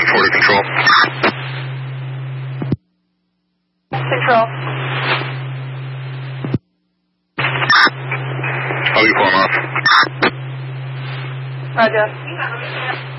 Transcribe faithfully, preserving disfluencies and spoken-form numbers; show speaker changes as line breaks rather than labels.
four to control.
Control.
I'll be pulling off.
Roger.